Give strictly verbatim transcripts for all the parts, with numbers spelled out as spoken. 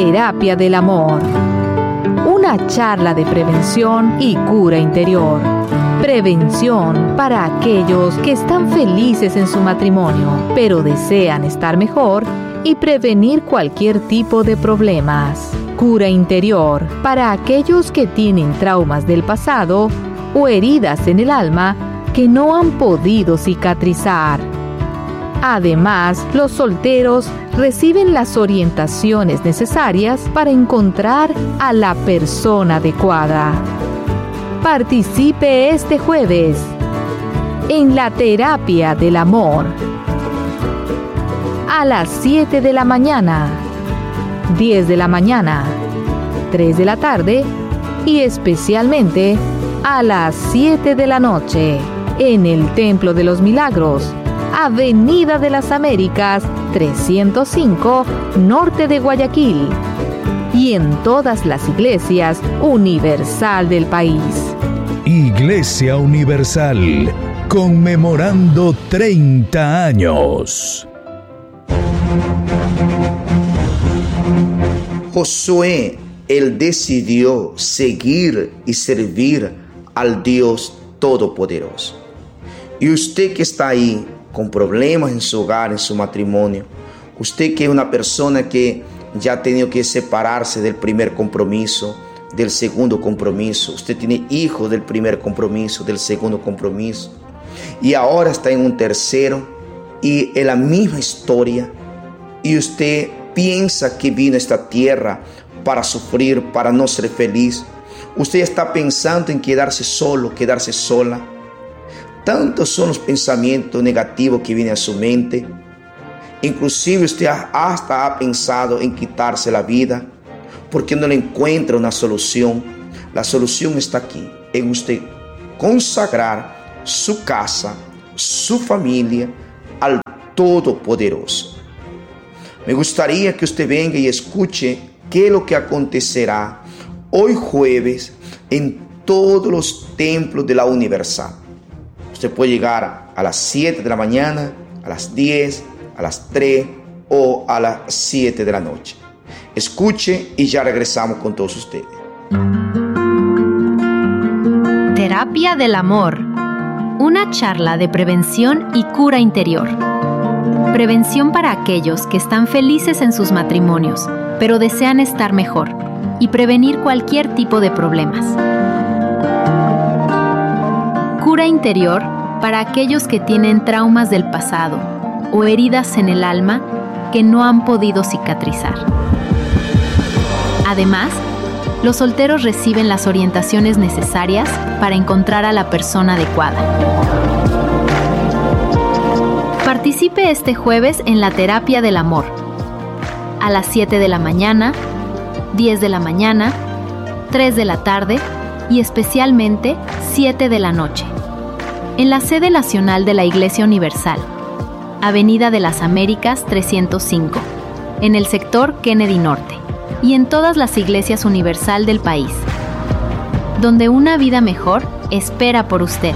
Terapia del Amor. Una charla de prevención y cura interior. Prevención para aquellos que están felices en su matrimonio, pero desean estar mejor y prevenir cualquier tipo de problemas. Cura interior para aquellos que tienen traumas del pasado o heridas en el alma que no han podido cicatrizar. Además, los solteros reciben las orientaciones necesarias para encontrar a la persona adecuada. Participe este jueves en la Terapia del Amor a las siete de la mañana, diez de la mañana, tres de la tarde y especialmente a las siete de la noche en el Templo de los Milagros, Avenida de las Américas, trescientos cinco, norte de Guayaquil, y en todas las iglesias universal del país. Iglesia Universal, conmemorando treinta años. Josué, él decidió seguir y servir al Dios Todopoderoso. Y usted que está ahí con problemas en su hogar, en su matrimonio, usted que es una persona que ya ha tenido que separarse del primer compromiso, del segundo compromiso, usted tiene hijos del primer compromiso, del segundo compromiso, y ahora está en un tercero, y en la misma historia, y usted piensa que vino a esta tierra para sufrir, para no ser feliz. Usted está pensando en quedarse solo, quedarse sola. Tantos son los pensamientos negativos que vienen a su mente. Inclusive usted hasta ha pensado en quitarse la vida porque no le encuentra una solución. La solución está aquí, en usted consagrar su casa, su familia al Todopoderoso. Me gustaría que usted venga y escuche qué es lo que acontecerá hoy jueves en todos los templos de la Universal. Usted puede llegar a las siete de la mañana, a las diez, a las tres o a las siete de la noche. Escuche y ya regresamos con todos ustedes. Terapia del Amor. Una charla de prevención y cura interior. Prevención para aquellos que están felices en sus matrimonios, pero desean estar mejor y prevenir cualquier tipo de problemas. Cura interior para aquellos que tienen traumas del pasado o heridas en el alma que no han podido cicatrizar. Además, los solteros reciben las orientaciones necesarias para encontrar a la persona adecuada. Participe este jueves en la Terapia del Amor, a las siete de la mañana, diez de la mañana, tres de la tarde y especialmente siete de la noche, en la sede nacional de la Iglesia Universal, Avenida de las Américas trescientos cinco, en el sector Kennedy Norte, y en todas las iglesias universal del país, donde una vida mejor espera por usted.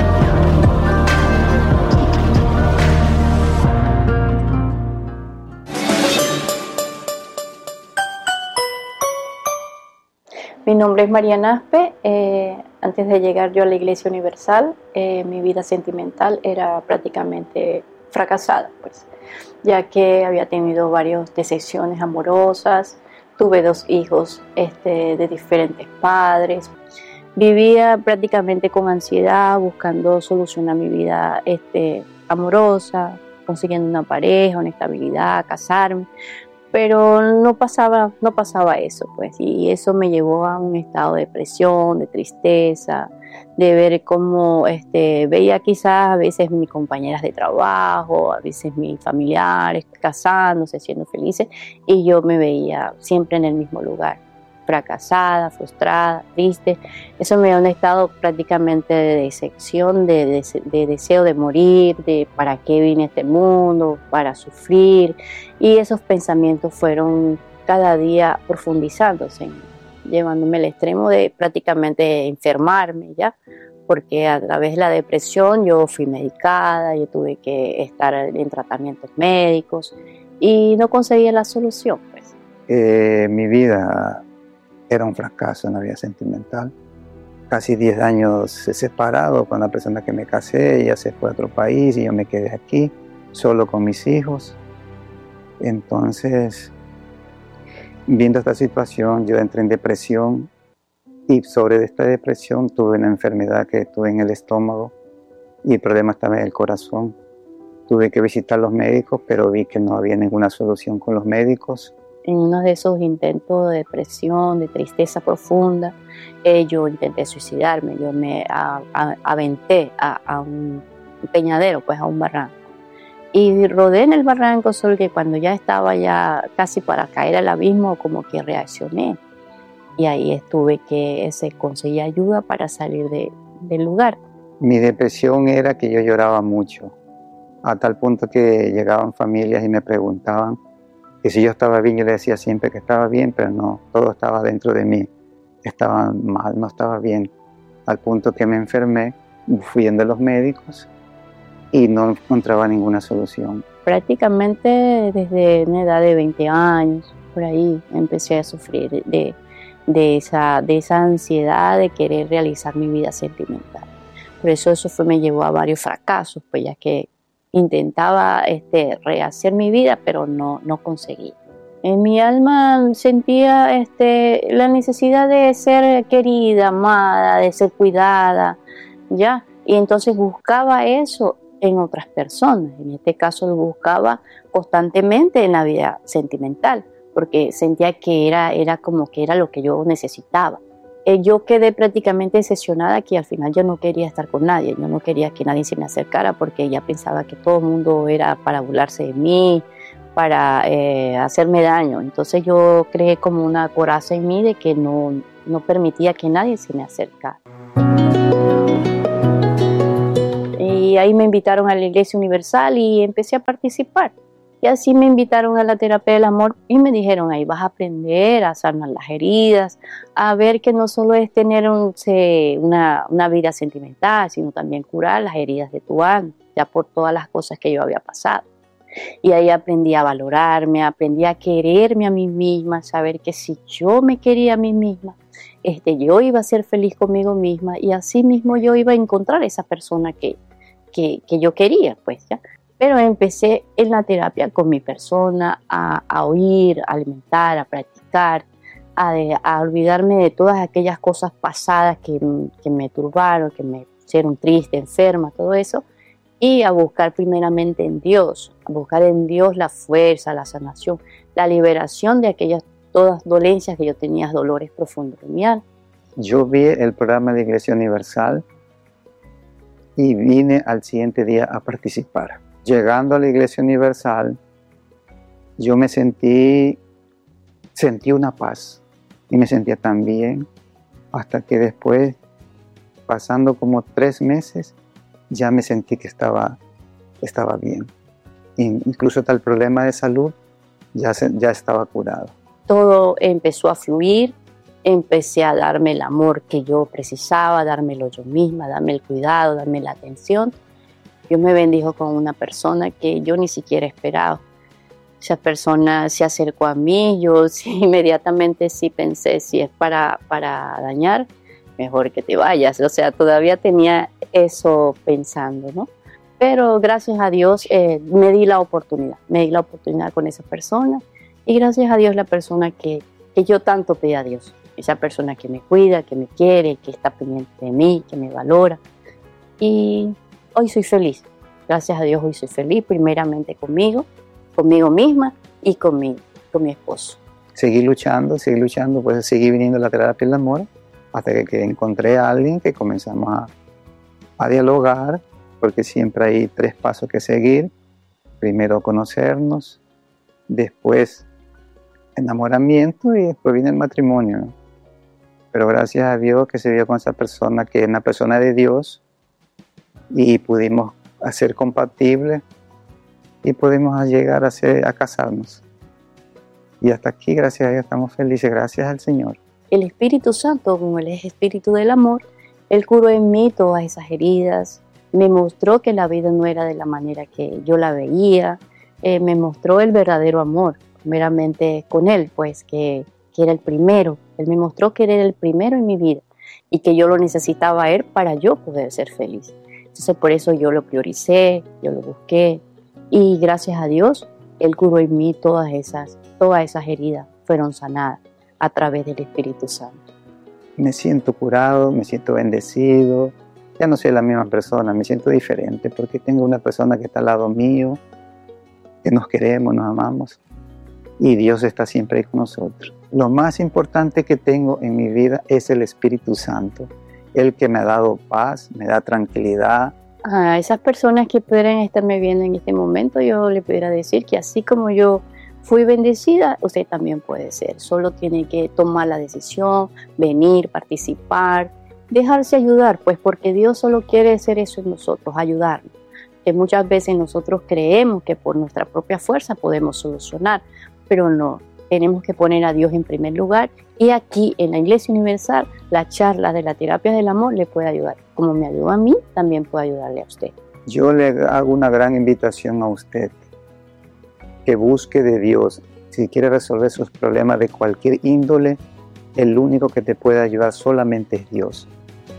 Mi nombre es Mariana Aspe. Eh, antes de llegar yo a la Iglesia Universal, eh, mi vida sentimental era prácticamente fracasada, pues, ya que había tenido varias decepciones amorosas, tuve dos hijos este, de diferentes padres, vivía prácticamente con ansiedad, buscando solucionar mi vida este, amorosa, consiguiendo una pareja, una estabilidad, casarme. Pero no pasaba, no pasaba eso, pues, y eso me llevó a un estado de depresión, de tristeza, de ver cómo este, veía quizás a veces mis compañeras de trabajo, a veces mis familiares casándose, siendo felices, y yo me veía siempre en el mismo lugar, fracasada, frustrada, triste. Eso me dio un estado prácticamente de decepción, de, de, de deseo de morir, de para qué vine a este mundo, para sufrir. Y esos pensamientos fueron cada día profundizándose, llevándome al extremo de prácticamente enfermarme ya, porque a través de la depresión yo fui medicada, yo tuve que estar en tratamientos médicos y no conseguía la solución, pues. Eh, mi vida era un fracaso en la vida sentimental. Casi diez años separado con la persona que me casé, ella se fue a otro país y yo me quedé aquí, solo con mis hijos. Entonces, viendo esta situación, yo entré en depresión y sobre esta depresión tuve una enfermedad que tuve en el estómago y el problema estaba en el corazón. Tuve que visitar a los médicos, pero vi que no había ninguna solución con los médicos. En uno de esos intentos de depresión, de tristeza profunda, eh, yo intenté suicidarme, yo me a, a, aventé a, a un peñadero, pues a un barranco. Y rodé en el barranco, solo que cuando ya estaba ya casi para caer al abismo, como que reaccioné. Y ahí estuve que se conseguí ayuda para salir de, del lugar. Mi depresión era que yo lloraba mucho, a tal punto que llegaban familias y me preguntaban que si yo estaba bien. Yo le decía siempre que estaba bien, pero no, todo estaba dentro de mí. Estaba mal, no estaba bien. Al punto que me enfermé, fui yendo a los médicos y no encontraba ninguna solución. Prácticamente desde una edad de veinte años, por ahí, empecé a sufrir de, de, esa, de esa ansiedad de querer realizar mi vida sentimental. Por eso eso fue, me llevó a varios fracasos, pues ya que intentaba este, rehacer mi vida, pero no, no conseguí. En mi alma sentía este, la necesidad de ser querida, amada, de ser cuidada, ¿ya? Y entonces buscaba eso en otras personas. En este caso lo buscaba constantemente en la vida sentimental, porque sentía que era, era como que era lo que yo necesitaba. Yo quedé prácticamente decepcionada que al final yo no quería estar con nadie, yo no quería que nadie se me acercara porque ya pensaba que todo el mundo era para burlarse de mí, para eh, hacerme daño. Entonces yo creé como una coraza en mí de que no, no permitía que nadie se me acercara. Y ahí me invitaron a la Iglesia Universal y empecé a participar. Y así me invitaron a la terapia del amor y me dijeron, ahí vas a aprender a sanar las heridas, a ver que no solo es tener un, se, una, una vida sentimental, sino también curar las heridas de tu alma, ya por todas las cosas que yo había pasado. Y ahí aprendí a valorarme, aprendí a quererme a mí misma, saber que si yo me quería a mí misma, este, yo iba a ser feliz conmigo misma y así mismo yo iba a encontrar esa persona que, que, que yo quería, pues ya. Pero empecé en la terapia con mi persona a, a oír, a alimentar, a practicar, a, de, a olvidarme de todas aquellas cosas pasadas que, que me turbaron, que me hicieron triste, enferma, todo eso, y a buscar primeramente en Dios, a buscar en Dios la fuerza, la sanación, la liberación de aquellas todas dolencias que yo tenía, dolores profundos en mi alma. Yo vi el programa de Iglesia Universal y vine al siguiente día a participar. Llegando a la Iglesia Universal, yo me sentí, sentí una paz y me sentía tan bien hasta que después, pasando como tres meses, ya me sentí que estaba, estaba bien. Incluso tal problema de salud ya, se, ya estaba curado. Todo empezó a fluir, empecé a darme el amor que yo precisaba, dármelo yo misma, darme el cuidado, darme la atención. Dios me bendijo con una persona que yo ni siquiera esperaba. Esa persona se acercó a mí, yo sí, inmediatamente sí pensé, si es para, para dañar, mejor que te vayas. O sea, todavía tenía eso pensando, ¿no? Pero gracias a Dios eh, me di la oportunidad, me di la oportunidad con esa persona y gracias a Dios la persona que, que yo tanto pedí a Dios, esa persona que me cuida, que me quiere, que está pendiente de mí, que me valora. Y hoy soy feliz, gracias a Dios hoy soy feliz, primeramente conmigo, conmigo misma y con mi, con mi esposo. Seguí luchando, seguí luchando, pues seguí viniendo a la terapia del amor hasta que, que encontré a alguien que comenzamos a, a dialogar, porque siempre hay tres pasos que seguir. Primero conocernos, después enamoramiento y después viene el matrimonio, ¿no? Pero gracias a Dios que se dio con esa persona que es una persona de Dios, y pudimos hacer compatibles y pudimos llegar a, ser, a casarnos. Y hasta aquí, gracias a Dios, estamos felices, gracias al Señor. El Espíritu Santo, como Él es Espíritu del amor, Él curó en mí todas esas heridas, me mostró que la vida no era de la manera que yo la veía, eh, me mostró el verdadero amor, meramente con Él, pues que, que era el primero. Él me mostró que Él era el primero en mi vida y que yo lo necesitaba a Él para yo poder ser feliz. Entonces por eso yo lo prioricé, yo lo busqué y gracias a Dios Él curó en mí todas esas, todas esas heridas, fueron sanadas a través del Espíritu Santo. Me siento curado, me siento bendecido, ya no soy la misma persona, me siento diferente porque tengo una persona que está al lado mío, que nos queremos, nos amamos y Dios está siempre ahí con nosotros. Lo más importante que tengo en mi vida es el Espíritu Santo, el que me ha dado paz, me da tranquilidad. A esas personas que pudieran estarme viendo en este momento, yo le pudiera decir que así como yo fui bendecida, usted también puede ser. Solo tiene que tomar la decisión, venir, participar, dejarse ayudar, pues porque Dios solo quiere hacer eso en nosotros, ayudarnos. Que muchas veces nosotros creemos que por nuestra propia fuerza podemos solucionar, pero no, tenemos que poner a Dios en primer lugar y aquí en la Iglesia Universal la charla de la terapia del amor le puede ayudar. Como me ayudó a mí, también puede ayudarle a usted. Yo le hago una gran invitación a usted, que busque de Dios. Si quiere resolver sus problemas de cualquier índole, el único que te puede ayudar solamente es Dios.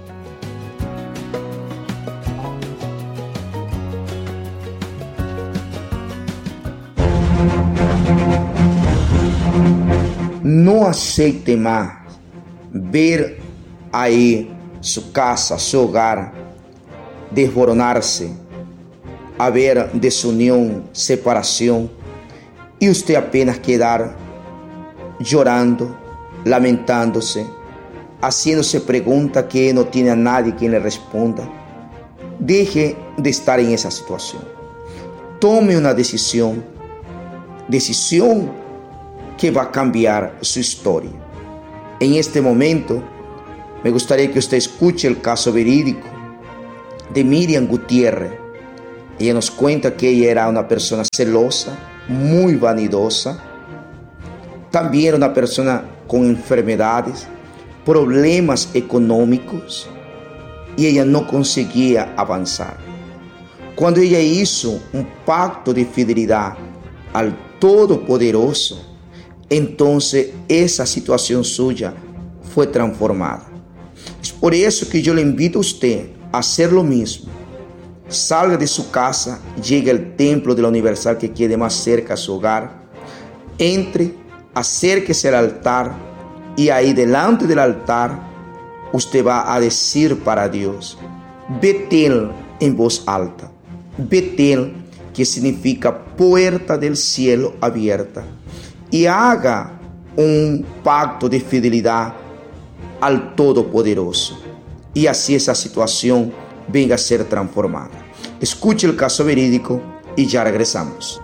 No acepte más ver ahí su casa, su hogar desmoronarse, haber desunión, separación y usted apenas quedar llorando, lamentándose, haciéndose preguntas que no tiene a nadie quien le responda. Deje de estar en esa situación. Tome una decisión, decisión que va a cambiar su historia. En este momento, me gustaría que usted escuche el caso verídico de Miriam Gutiérrez. Ella nos cuenta que ella era una persona celosa, muy vanidosa. También era una persona con enfermedades, problemas económicos, y ella no conseguía avanzar. Cuando ella hizo un pacto de fidelidad al Todopoderoso, entonces esa situación suya fue transformada. Es por eso que yo le invito a usted a hacer lo mismo. Salga de su casa, llegue al templo de la Universal que quede más cerca a su hogar, entre, acérquese al altar y ahí delante del altar usted va a decir para Dios, Betel en voz alta. Betel, que significa puerta del cielo abierta. Y haga un pacto de fidelidad al Todopoderoso. Y así esa situación venga a ser transformada. Escuche el caso verídico y ya regresamos.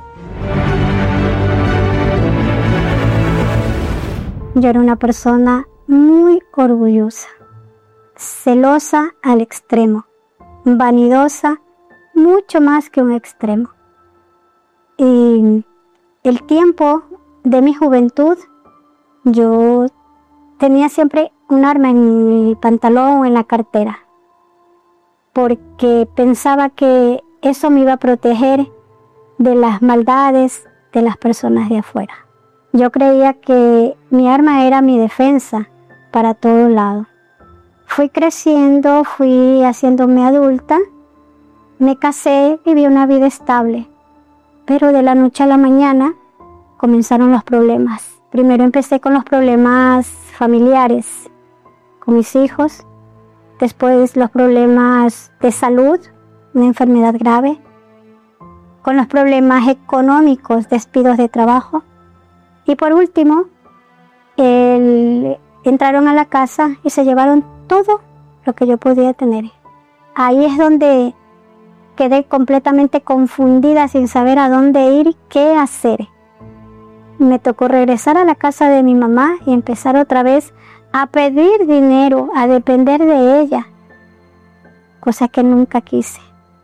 Yo era una persona muy orgullosa, celosa al extremo, vanidosa mucho más que un extremo. Y el tiempo de mi juventud, yo tenía siempre un arma en mi pantalón o en la cartera, porque pensaba que eso me iba a proteger de las maldades de las personas de afuera. Yo creía que mi arma era mi defensa para todo lado. Fui creciendo, fui haciéndome adulta, me casé, viví una vida estable, pero de la noche a la mañana comenzaron los problemas. Primero empecé con los problemas familiares, con mis hijos, después los problemas de salud, una enfermedad grave, con los problemas económicos, despidos de trabajo, y por último, el, entraron a la casa y se llevaron todo lo que yo podía tener. Ahí es donde quedé completamente confundida sin saber a dónde ir y qué hacer. Me tocó regresar a la casa de mi mamá y empezar otra vez a pedir dinero, a depender de ella, cosa que nunca quise.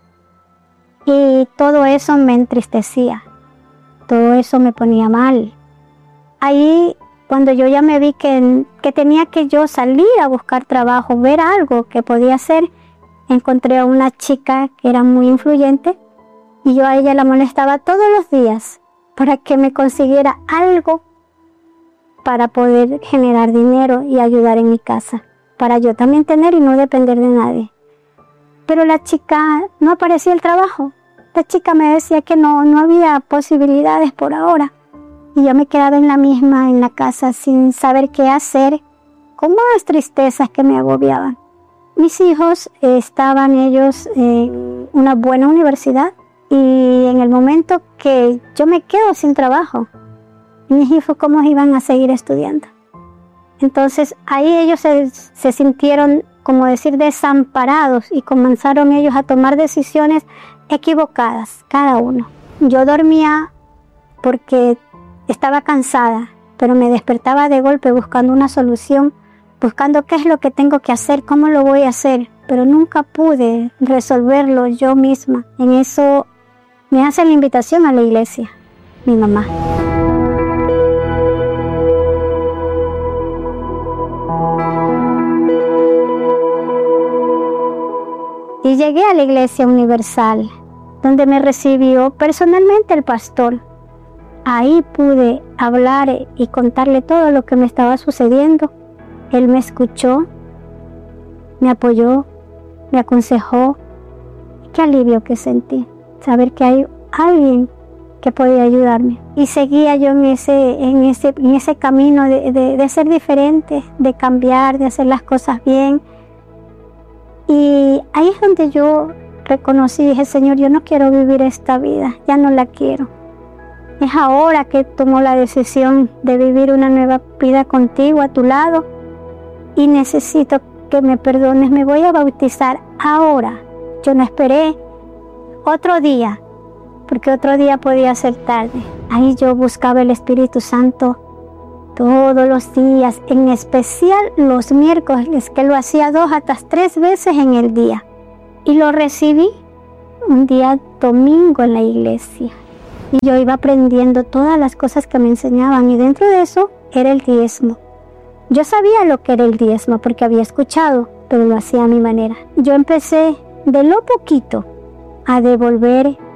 Y todo eso me entristecía, todo eso me ponía mal. Ahí, cuando yo ya me vi que, que tenía que yo salir a buscar trabajo, ver algo que podía hacer, encontré a una chica que era muy influyente y yo a ella la molestaba todos los días para que me consiguiera algo para poder generar dinero y ayudar en mi casa, para yo también tener y no depender de nadie. Pero la chica no aparecía el trabajo. La chica me decía que no, no había posibilidades por ahora. Y yo me quedaba en la misma, en la casa, sin saber qué hacer, con más tristezas que me agobiaban. Mis hijos eh, estaban ellos en una buena universidad y en el momento que yo me quedo sin trabajo, mis hijos cómo iban a seguir estudiando. Entonces ahí ellos se, se sintieron, como decir, desamparados y comenzaron ellos a tomar decisiones equivocadas, cada uno. Yo dormía porque estaba cansada, pero me despertaba de golpe buscando una solución, buscando qué es lo que tengo que hacer, cómo lo voy a hacer, pero nunca pude resolverlo yo misma. En eso me hace la invitación a la iglesia, mi mamá. Y llegué a la Iglesia Universal, donde me recibió personalmente el pastor. Ahí pude hablar y contarle todo lo que me estaba sucediendo. Él me escuchó, me apoyó, me aconsejó. Qué alivio que sentí, saber que hay alguien que podía ayudarme. Y seguía yo en ese, en ese, en ese camino de, de, de ser diferente, de cambiar, de hacer las cosas bien. Y ahí es donde yo reconocí y dije, Señor, yo no quiero vivir esta vida, ya no la quiero. Es ahora que tomo la decisión de vivir una nueva vida contigo, a tu lado, y necesito que me perdones, me voy a bautizar ahora. Yo no esperé otro día, porque otro día podía ser tarde. Ahí yo buscaba el Espíritu Santo todos los días, en especial los miércoles, que lo hacía dos hasta tres veces en el día. Y lo recibí un día domingo en la iglesia. Y yo iba aprendiendo todas las cosas que me enseñaban, y dentro de eso era el diezmo. Yo sabía lo que era el diezmo porque había escuchado, pero lo hacía a mi manera. Yo empecé de lo poquito a devolver